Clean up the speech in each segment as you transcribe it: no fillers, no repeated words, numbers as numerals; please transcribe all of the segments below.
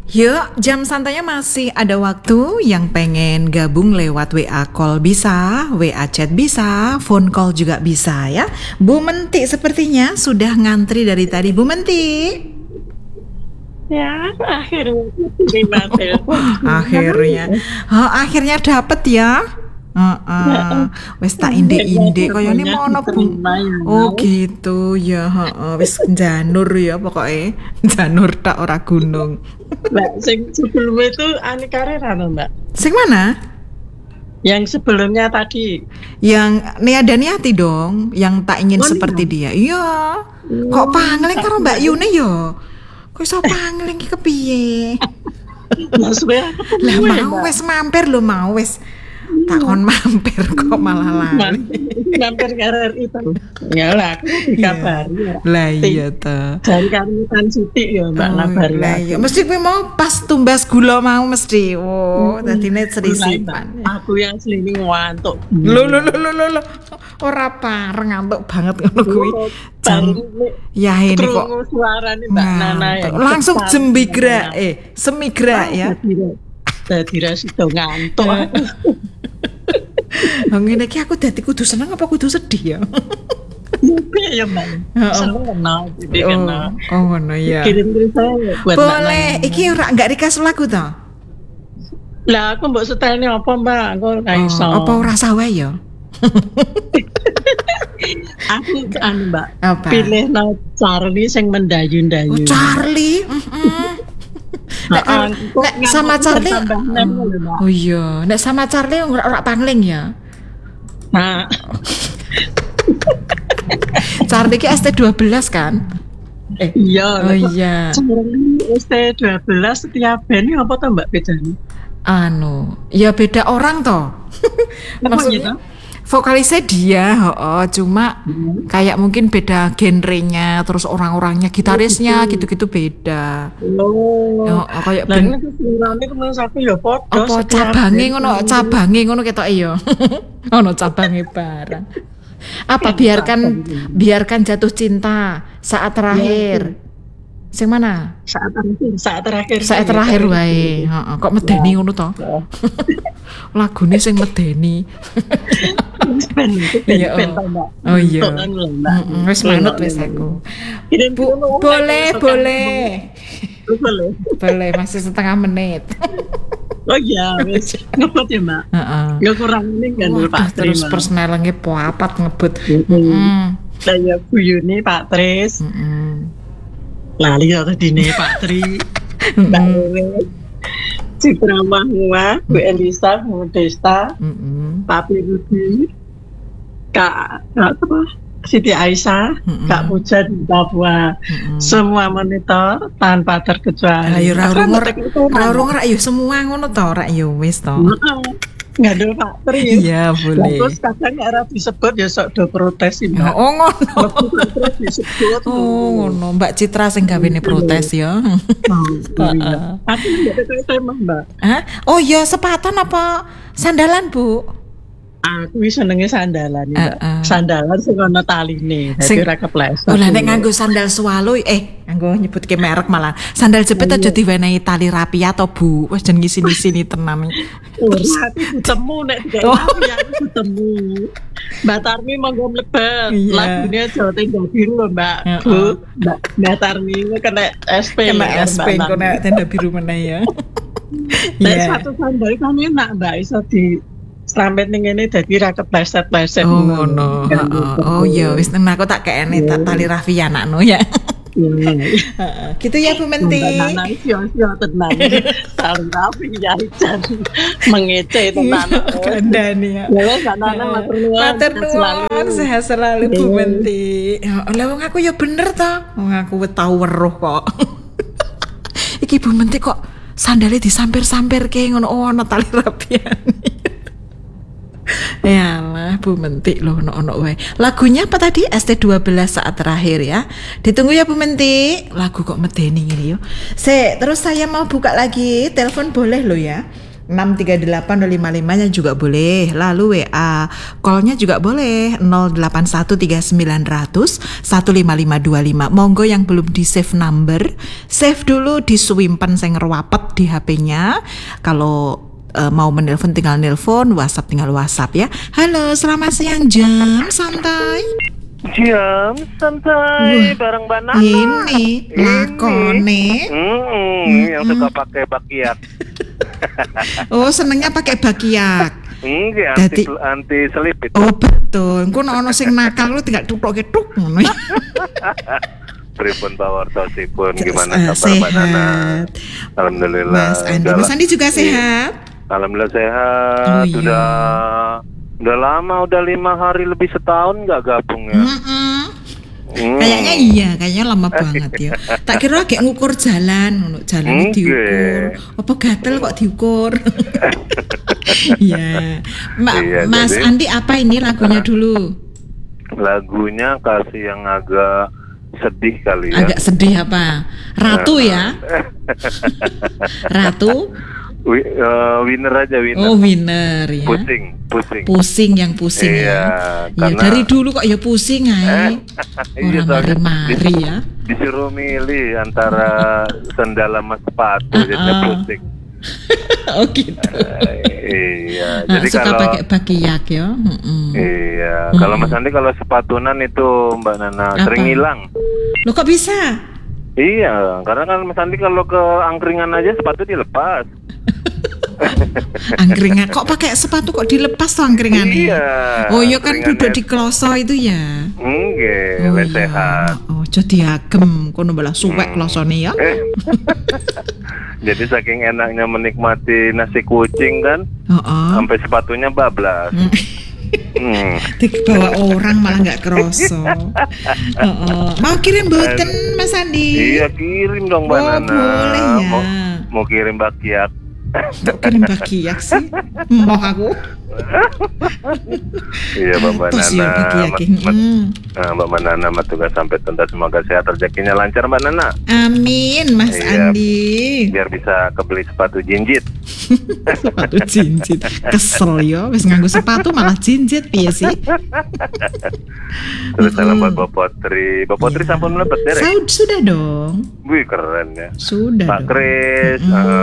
Yuk, jam santainya masih ada waktu. Yang pengen gabung lewat WA call bisa, WA chat bisa, phone call juga bisa ya. Bu Menti sepertinya sudah ngantri dari tadi. Bu Menti. Ya, akhirnya terima telepon. Akhirnya dapet ya. Wes tak inde-inde koyone mono Bu. Oh gitu ya, wis janur ya pokoknya. Janur tak ora gunung. Mbak, sing sebelumnya itu Ani Kareran, Mbak. Sing mana? Yang sebelumnya tadi. Yang Nia Daniati dong, yang tak ingin seperti dia. Iya. Kok pangling karo Mbak Yune yo? Kok iso pangling ki kepiye? Lah mau wes mampir lho, mau wes. Takon mampir kok malah lali. Mampir karir itu. Ya lah, aku dikabari. Lah iya ta. Dari Kalimantan Siti ya Mbak ngabari. Lah iya, mesti kowe mau pas tumbas gula mau mesti. Oh, dadine serisipan. Aku yang selini ngantuk. Lho. Ora pareng ngantuk banget ngono kuwi. Ya ini kok suarane Mbak Nana ya. Langsung jembigrak semigrak ya. Dadi rasido ngantuk. Ngene iki aku dadi kudu seneng apa kudu sedih ya? Ya Mbak. Seneng Oh ngono ya. Kirim-kirim saya buat boleh, iki ora enggak dikasih lagu to? Lah aku mbok setelne apa Mbak? Aku ora iso. Apa ora sah wae ya? Aku Mbak. Apa? Pilih no Charlie sing mendayu-dayu. Oh, Charlie. Nek sama Charlie. Oh iya, nek sama Charlie ora pangling ya. Nah. Charlie ki ST12 kan? Iya. Oh iya. ST12 setiap band apa to Mbak bedanya? Ya beda orang toh. Maksudnya vokalisnya dia, cuma kayak mungkin beda genrenya, terus orang-orangnya, gitarisnya gitu-gitu beda. Kayak apa cabange ngono ketok ya. Ono cabange barang. Apa biarkan jatuh cinta saat terakhir. Sing mana? Saat terakhir wae. Kok medeni ngono to? Lagune sing medeni. Oh iya. Wis manut wis aku. Boleh. Masih setengah menit. Oh iya, wis ngebut ya Mbak. Ya kurang ini kan Pak Tris. Terus personelnya papat ngebut. Saya Bu Yuni Pak Tris. Lali atau dine Pak Tri, Mbak Ewe, Citra Mahua, Bu Elisa, Bu Desta, Pak Rudi, Kak Siti Aisyah, Kak Puja di Papua, semua monitor tanpa terkecuali. Ayo rarung ayo semua ngono to, ora yo wis to. Ngandel Pak Tri. Iya boleh. Terus kadang era disebut ya sok do protes ini. Oh ngono. Oh ngono, Mbak Citra sing gawene protes ya. Aku ndak tema Mbak. Oh ya sepatan apa sandalan Bu? Aku senenge sandalan ya. Sandalan sing ana taline, dadi ora kepleset. Oh lah nek nganggo sandal swalo nganggo nyebutke merek malah. Sandal jepit aja diwenehi tali rapi atau Bu. Wis jen ngisi-sini tenan. Ora ketemu nek ya ketemu. Mbak Tarmi monggo mlebet. Lagune Jawa Tengah Biru lho Mbak. Bu, Mbak Tarmi kena SP. Kena SP kena tenda biru meneh ya. Satu sandal kan enak Mbak iso di slamet ning ngene dadi ra kepleset-pleset. Oh ngono. Oh ya wis aku tak kene tali rafia anakno ya. Gitu ya Bu Menti. Nana sio tenan. Tali rafia jan mengece tenan. Kandani ya. Ya Nana matur nuwun sehat selalu Bu Menti. Lah wong aku ya bener to. Wong aku tau weruh kok. Iki Bu Menti kok sandale disampir-sampirke ngono ono tali rafiane. Yalah Bu Menti loh ono wae. Lagunya apa tadi? ST12 saat terakhir ya. Ditunggu ya Bu Menti. Lagu kok medeni ini yo. Terus saya mau buka lagi. Telepon boleh loh ya. 638 juga boleh. Lalu WA, call-nya juga boleh 081390015525. Monggo yang belum di save number, save dulu di suwimpen sing ngerwapet di HP-nya. Kalau mau menelpon tinggal nelpon, WhatsApp tinggal WhatsApp ya. Halo, selamat siang Jam Santai. Jam santai bareng Mbak Nana. Ini lakone. Yang suka pakai bakiak. Oh, senengnya pakai bakiak. Enggak, anti selip itu. Oh betul. Engko ono sing nakal lu tinggal tutuk-tutuk ngono. Pripun pawartosipun gimana kabar Mbak Nana? Alhamdulillah. Mas Andi juga sehat? Alhamdulillah sehat. Oh, iya. Udah lama, udah 5 hari lebih setahun nggak gabung ya. Kayaknya iya, kayaknya lama banget ya. Tak kira kayak ngukur jalan diukur. Apa gatel kok diukur? Iya. Mas jadi, Andi apa ini lagunya dulu? Lagunya kasih yang agak sedih kali ya. Agak sedih apa? Ratu ya? Ratu? Winner aja, winner. Oh, winner ya. Pusing yang pusing ya. Iya, dari dulu kok ya pusing ay. Orang mari ya. Disuruh milih antara sandal sama sepatu jadinya pusing. Oh gitu. Iya, jadi suka kalau pakai bakiak ya. Iya, kalau Mas Andi kalau sepatunan itu Mbak Nana sering hilang. Loh kok bisa? Iya, karena kan Mas Andi kalau ke angkringan aja sepatu dilepas. Angkringan kok pakai sepatu kok dilepas tuh angkringannya? Iya. Oh iya kan duduk di kloso itu ya. Enggak, lesehan. Oh jadi agem kono belah suwek klosone ya. Jadi saking enaknya menikmati nasi kucing kan, sampai sepatunya bablas. Dibawa orang malah nggak kroso. Mau kirim boten Mas Andi? Iya kirim dong Mbak Nana. Boleh ya. Mau kirim bakiak. Kirim bakiak sih, mau aku. Iya Mbak Nana. Mbak Nana tugas sampai tuntas, semoga sehat rezekinya lancar Mbak Nana. Amin Mas Andi. Biar bisa kebeli sepatu jinjit. Sepatu jinjit, kesel ya, wis nganggo sepatu malah jinjit piye sih? Terus salam buat Bapak Potri. Bapak Potri sampun mlebet derek? Sudah dong. Wih keren ya. Sudah. Pak Kris,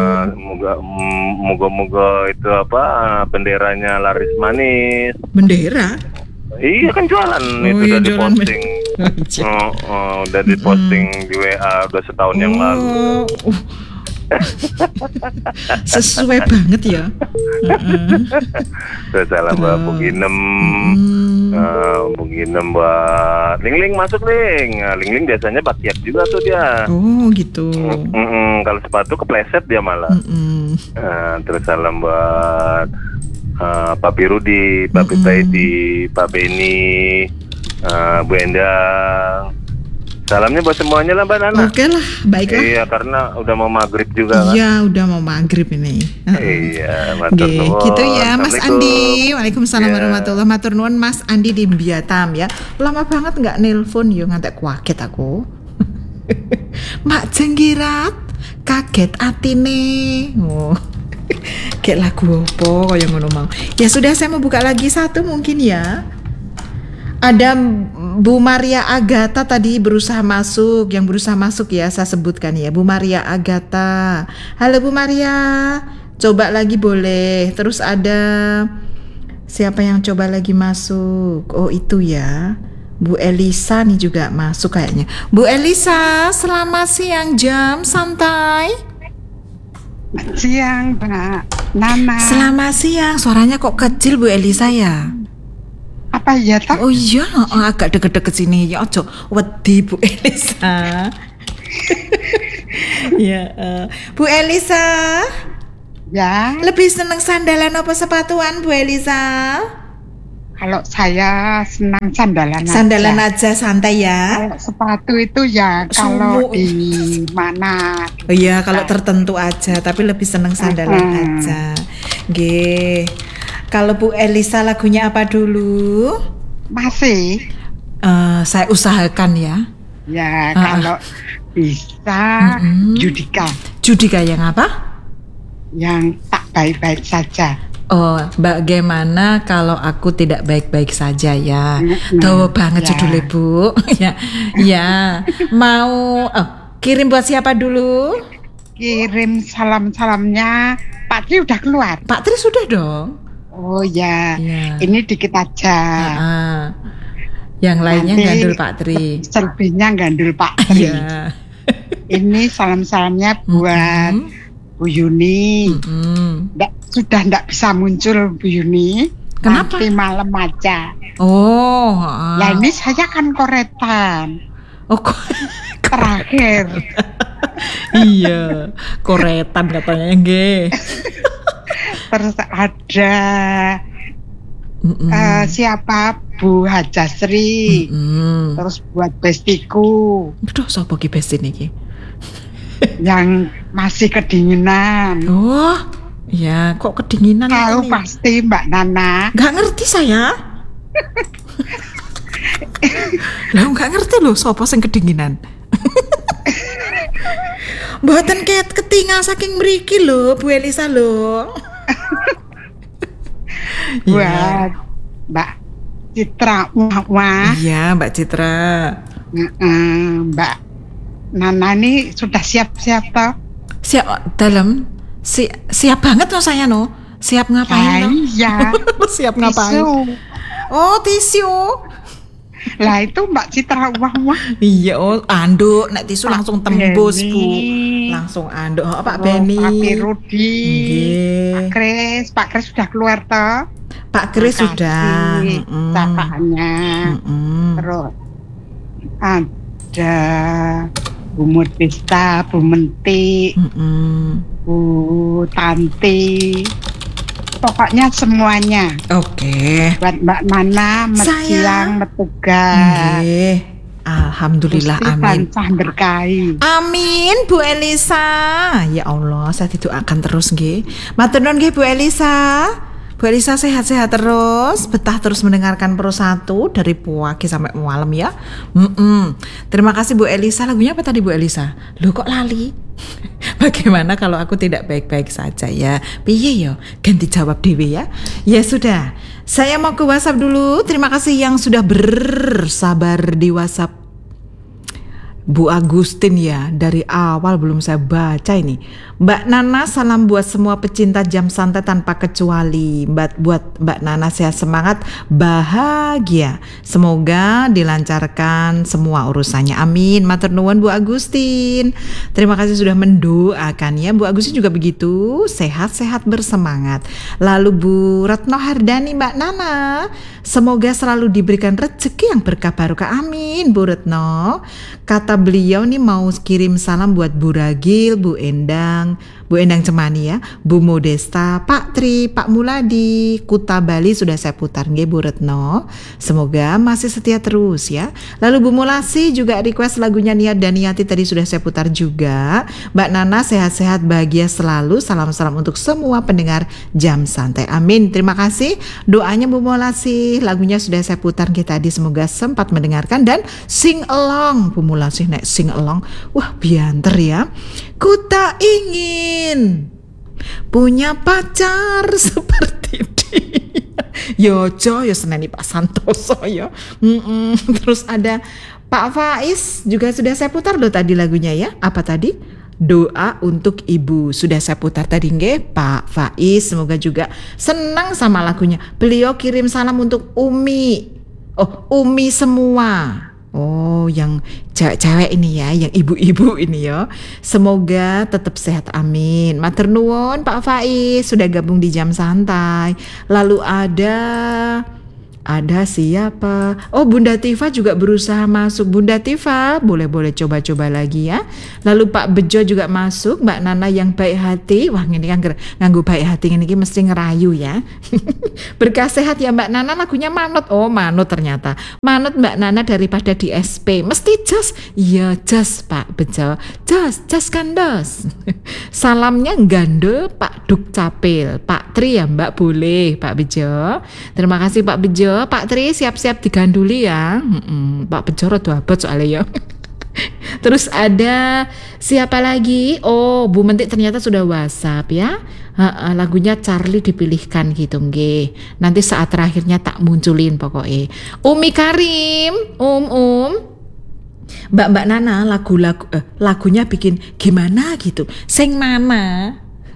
moga-moga itu apa benderanya laris manis. Bendera? Iya kan jualan itu udah diposting. Udah diposting di WA udah setahun yang lalu. Sesuai banget ya. Salam buat Buginem. Buginem buat Ling masuk Ling. Ling biasanya bakiak juga tuh dia. Oh gitu. Kalau sepatu kepleset dia malah. Terus salam buat Pak Pirudi, Pak Pitaidi, Pak Beni, Bu Endang. Salamnya buat semuanya lah Mbak Nana. Oke lah, baiklah. Iya, karena udah mau maghrib juga kan. Iya, udah mau maghrib ini. Iya, matur nuwun. Gitu ya Mas Andi. Waalaikumsalam warahmatullahi wabarakatuh. Matur nuwun Mas Andi di Biatam ya. Lama banget nggak nelpon yo, ngantek kaget aku. Mak jenggirat, kaget atine. Oh. Kayak lagu apa kaya ngono mau. Ya sudah, saya mau buka lagi satu mungkin ya. Ada Bu Maria Agatha tadi berusaha masuk, yang berusaha masuk ya saya sebutkan ya, Bu Maria Agatha. Halo Bu Maria, coba lagi boleh. Terus ada siapa yang coba lagi masuk? Oh itu ya, Bu Elisa nih juga masuk kayaknya. Bu Elisa, selamat siang Jam Santai. Siang Mbak Nana. Selamat siang, suaranya kok kecil Bu Elisa ya? Apa ya tak? Oh iya, agak deket-deket sini ya, ojo wedi Bu Elisa. Ya, Bu Elisa. Ya. Lebih seneng sandalan apa sepatuan Bu Elisa? Kalau saya senang sandalan aja santai ya. Kalau sepatu itu ya kalau di mana. Oh iya, kalau tertentu aja, tapi lebih seneng sandalan aja. Nggih. Kalau Bu Elisa lagunya apa dulu? Masih. Saya usahakan ya. Ya, kalau bisa Judika. Judika yang apa? Yang tak baik-baik saja. Oh, bagaimana kalau aku tidak baik-baik saja ya? Tahu banget ya. judulnya, Bu. Ya, ya. Mau kirim buat siapa dulu? Kirim salam-salamnya. Pak Tri udah keluar? Pak Tri sudah dong. Oh ya, Ya. ini dikit aja. Yang lainnya Nanti gandul Pak Tri. Selebihnya gandul Pak Tri. Iya. Ini salam-salamnya buat Bu Yuni. Sudah nggak bisa muncul Bu Yuni. Kenapa? Nanti malam aja. Oh. Nah ini saya kan koretan. Oh, Terakhir. Iya, koretan katanya nggih. Terus ada siapa Bu Hajasri. Terus buat bestiku. Aduh, sapa ki besti niki? Yang masih kedinginan. Oh, ya kok kedinginan Tahu ini? pasti Mbak Nana. Nggak ngerti saya. Lah nggak ngerti loh sapa sing kedinginan. Mboten ket ketinggal saking mriki lho Bu Elisa lho. Buat Mbak Citra Wah. Iya, Mbak Citra. Mbak Nana ini sudah siap-siap toh? Siap dalam siap banget loh saya no. Siap ngapain toh? Iya. Siap ngapain? Tisu. Oh, tisu. Lah itu Mbak Citra Wah. Iya, oh anduk nek tisu langsung tembus, Bu. Benny. Langsung anduk. Oh, Pak Beni. Pak Rudi. Nggih. Pak Kris sudah keluar toh? Pak Kris sudah. Capaannya. Terus ada Bu Mutista, Bu Menti, Bu Tanti. Pokoknya semuanya. Oke. Buat Mbak Nana, Siang, Metugas. Nggih. Alhamdulillah, amin. Bancah berkahi. Amin, Bu Elisa. Ya Allah, saya didoakan terus nggih. Matur nuwun nggih Bu Elisa. Bu Elisa sehat-sehat terus, betah terus mendengarkan Pro 1 dari pagi sampai malam ya. Terima kasih Bu Elisa. Lagunya apa tadi Bu Elisa? Loh kok lali? Bagaimana kalau aku tidak baik-baik saja ya? Piye yo? Ganti jawab dewe ya. Ya sudah. Saya mau ke WhatsApp dulu. Terima kasih yang sudah bersabar di WhatsApp. Bu Agustin ya, dari awal belum saya baca ini. Mbak Nana, salam buat semua pecinta jam santai tanpa kecuali. Buat Mbak Nana, sehat semangat, bahagia. Semoga dilancarkan semua urusannya. Amin. Matur nuwun Bu Agustin. Terima kasih sudah mendoakan ya. Bu Agustin juga begitu, sehat-sehat bersemangat. Lalu Bu Retno Hardani, Mbak Nana, semoga selalu diberikan rezeki yang berkah barokah. Amin Bu Retno. Kata beliau nih mau kirim salam buat Bu Ragil, Bu Endang Cemani ya, Bu Modesta, Pak Tri, Pak Muladi, Kuta Bali sudah saya putar nggih Bu Retno. Semoga masih setia terus ya. Lalu Bu Mulasi juga request lagunya Niat dan Niati tadi sudah saya putar juga. Mbak Nana sehat-sehat bahagia selalu. Salam-salam untuk semua pendengar Jam Santai. Amin. Terima kasih doanya Bu Mulasi. Lagunya sudah saya putar nggih tadi, semoga sempat mendengarkan dan sing along. Bu Mulasi nek sing along. Wah, bianter ya. Ku tak ingin punya pacar seperti dia. Yojo ya seneni Pak Santoso ya. Terus ada Pak Faiz juga sudah saya putar loh tadi lagunya ya. Apa tadi? Doa untuk ibu sudah saya putar tadi nggih Pak Faiz. Semoga juga senang sama lagunya. Beliau kirim salam untuk Umi. Oh, Umi semua. Oh, yang cewek-cewek ini ya, yang ibu-ibu ini ya. Semoga tetap sehat, amin. Matur nuwun Pak Faiz sudah gabung di Jam Santai. Lalu ada siapa? Oh, Bunda Tifa juga berusaha masuk. Bunda Tifa, boleh coba-coba lagi ya. Lalu Pak Bejo juga masuk. Mbak Nana yang baik hati. Wah, ini kan nganggo baik hati ini mesti ngerayu ya. Berkah sehat ya Mbak Nana, lagunya Manut. Oh, Manut ternyata. Manut Mbak Nana daripada di SP. Mesti jas. Iya, jas Pak Bejo. Jas kan dos. Salamnya gandul Pak Duk Capil. Pak Tri ya Mbak, boleh Pak Bejo. Terima kasih Pak Bejo. Pak Tri siap-siap diganduli ya. Pak Bejo rada abot soalnya ya. Terus ada Siapa lagi? Oh, Bu Mentik ternyata sudah WhatsApp ya. Lagunya Charlie dipilihkan gitu nggih. Nanti saat terakhirnya tak munculin pokoknya. Umi Karim, Mbak Nana lagunya bikin gimana gitu. Sing mana?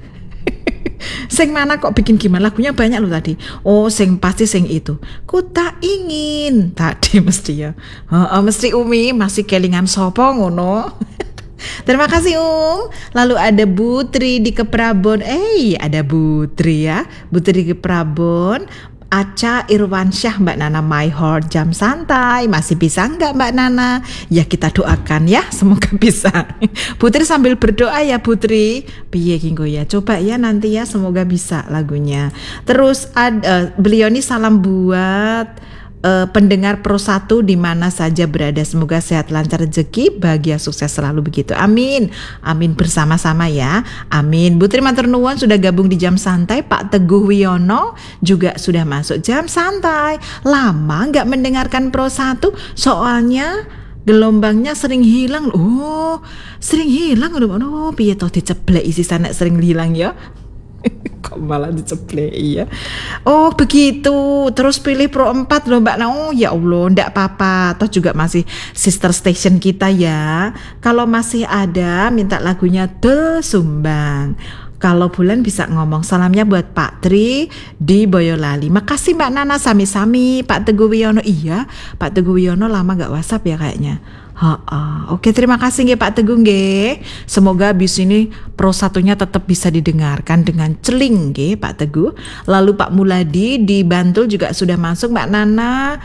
Sing mana kok bikin gimana? Lagunya banyak loh tadi. Oh, pasti sing itu. Ku tak ingin tadi mesti ya. Mesti Umi masih kelingan sopo ngono. Terima kasih Lalu ada Butri di Keprabon. Ada Butri ya. Butri di Keprabon. Aca Irwansyah, Mbak Nana My Heart Jam Santai. Masih bisa nggak Mbak Nana? Ya kita doakan ya, semoga bisa. Putri sambil berdoa ya Putri. Piye kinggo ya, coba ya nanti ya, semoga bisa lagunya. Terus beliau ini salam buat pendengar Pro 1 di mana saja berada, semoga sehat, lancar, rezeki, bahagia, sukses selalu begitu. Amin. Amin bersama-sama ya. Amin. Bu Tri matur nuwun sudah gabung di Jam Santai. Pak Teguh Wiono juga sudah masuk Jam Santai. Lama nggak mendengarkan Pro 1 soalnya gelombangnya sering hilang. Oh, sering hilang. Oh, piye toh diceblek isi sana sering hilang ya. Kok malah diceplek ya. Oh begitu. Terus pilih Pro 4 loh Mbak. Oh ya Allah, ndak apa-apa. Toh juga masih sister station kita ya. Kalau masih ada minta lagunya Sumbang. Kalau Bulan bisa ngomong salamnya buat Pak Tri di Boyolali. Makasih Mbak Nana, sami-sami. Pak Teguh Wiono, iya Pak Teguh Wiono lama gak WhatsApp ya kayaknya. Oke, terima kasih nggih Pak Teguh nggih. Semoga abis ini Pro 1-nya tetap bisa didengarkan dengan celing nggih Pak Teguh. Lalu Pak Muladi di Bantul juga sudah masuk. Mbak Nana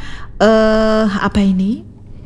apa ini?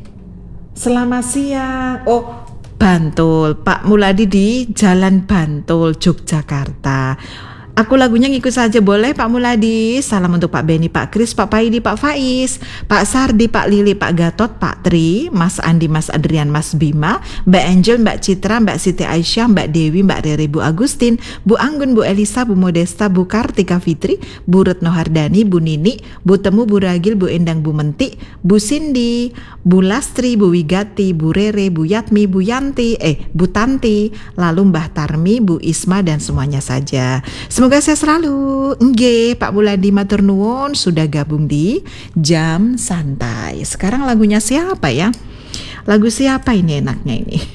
Selamat siang. Oh, Bantul, Pak Muladi di Jalan Bantul, Yogyakarta. Aku lagunya ngikut saja boleh Pak Muladi. Salam untuk Pak Beni, Pak Kris, Pak Paidi, Pak Faiz, Pak Sardi, Pak Lili, Pak Gatot, Pak Tri, Mas Andi, Mas Adrian, Mas Bima, Mbak Angel, Mbak Citra, Mbak Siti Aisyah, Mbak Dewi, Mbak Rere, Bu Agustin, Bu Anggun, Bu Elisa, Bu Modesta, Bu Kartika Fitri, Bu Retno Hardani, Bu Nini, Bu Temu, Bu Ragil, Bu Endang, Bu Menti, Bu Cindy, Bu Lastri, Bu Wigati, Bu Rere, Bu Yatmi, Bu Yanti, Bu Tanti, lalu Mbah Tarmi, Bu Isma dan semuanya saja. Semoga saya selalu. Nggih, Pak Muladi matur nuwun sudah gabung di Jam Santai. Sekarang lagunya siapa ya? Lagu siapa ini enaknya ini?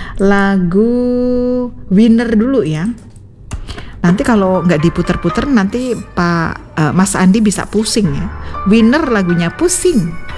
Lagu Winner dulu ya. Nanti kalau nggak diputer-puter nanti Pak Mas Andi bisa pusing ya. Winner lagunya pusing.